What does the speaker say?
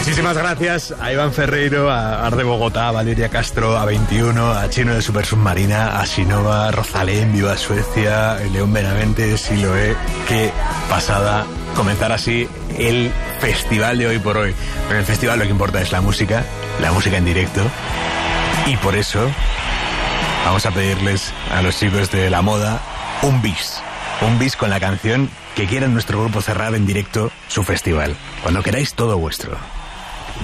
Muchísimas gracias a Iván Ferreiro, a Ar de Bogotá, a Valeria Castro, a 21, a Chino de Super Submarina, a Sinova, a Rosalén, Viva Suecia, León Benavente, Siloé. Qué pasada comenzar así el festival de hoy por hoy. Pero en el festival lo que importa es la música en directo. Y por eso vamos a pedirles a los chicos de La Moda un bis con la canción que quiera nuestro grupo cerrar en directo su festival. Cuando queráis, todo vuestro.